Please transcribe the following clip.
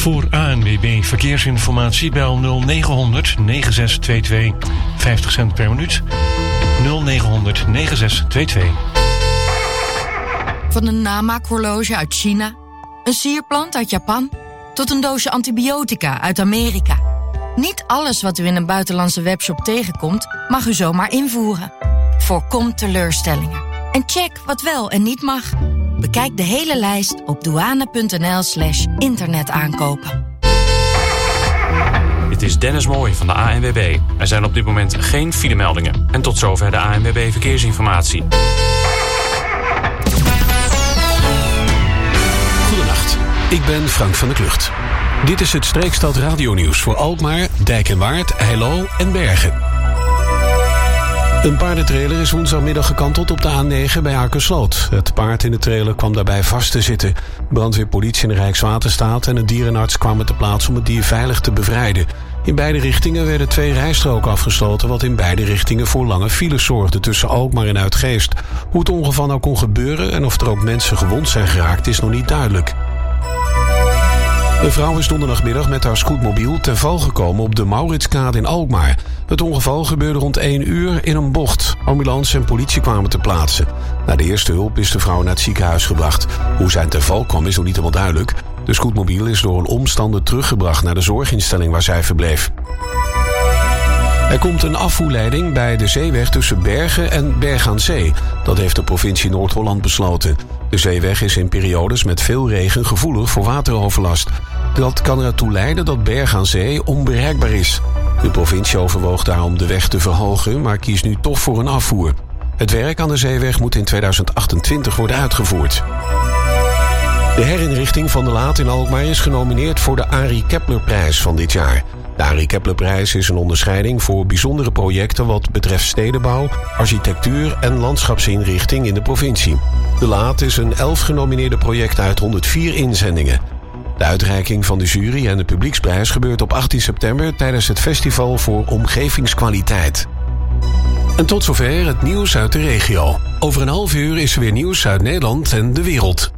Voor ANWB Verkeersinformatie bel 0900 9622. 50 cent per minuut. 0900 9622. Van een namaakhorloge uit China, een sierplant uit Japan, tot een doosje antibiotica uit Amerika. Niet alles wat u in een buitenlandse webshop tegenkomt, mag u zomaar invoeren. Voorkom teleurstellingen. En check wat wel en niet mag. Bekijk de hele lijst op douane.nl/internetaankopen. Dit is Dennis Mooij van de ANWB. Er zijn op dit moment geen filemeldingen. En tot zover de ANWB Verkeersinformatie. Goedenacht, ik ben Frank van der Klucht. Dit is het Streekstad radionieuws voor Alkmaar, Dijk en Waard, Heilo en Bergen. Een paardentrailer is woensdagmiddag gekanteld op de A9 bij Akersloot. Het paard in de trailer kwam daarbij vast te zitten. Brandweer, politie en de Rijkswaterstaat en een dierenarts kwamen ter plaatse om het dier veilig te bevrijden. In beide richtingen werden 2 rijstroken afgesloten, wat in beide richtingen voor lange files zorgde tussen Alkmaar en Uitgeest. Hoe het ongeval nou kon gebeuren en of er ook mensen gewond zijn geraakt is nog niet duidelijk. Een vrouw is donderdagmiddag met haar scootmobiel ten val gekomen op de Mauritskade in Alkmaar. Het ongeval gebeurde rond 1 uur in een bocht. Ambulance en politie kwamen ter plaatse. Na de eerste hulp is de vrouw naar het ziekenhuis gebracht. Hoe zij ten val kwam is nog niet helemaal duidelijk. De scootmobiel is door een omstander teruggebracht naar de zorginstelling waar zij verbleef. Er komt een afvoerleiding bij de zeeweg tussen Bergen en Berg aan Zee. Dat heeft de provincie Noord-Holland besloten. De zeeweg is in periodes met veel regen gevoelig voor wateroverlast. Dat kan ertoe leiden dat Berg aan Zee onbereikbaar is. De provincie overwoog daarom de weg te verhogen, maar kiest nu toch voor een afvoer. Het werk aan de zeeweg moet in 2028 worden uitgevoerd. De herinrichting van de Laat in Alkmaar is genomineerd voor de Arie Keplerprijs van dit jaar. De Arie Keplerprijs is een onderscheiding voor bijzondere projecten wat betreft stedenbouw, architectuur en landschapsinrichting in de provincie. De Laat is een 11 genomineerde project uit 104 inzendingen. De uitreiking van de jury en de publieksprijs gebeurt op 18 september tijdens het Festival voor Omgevingskwaliteit. En tot zover het nieuws uit de regio. Over een half uur is er weer nieuws uit Nederland en de wereld.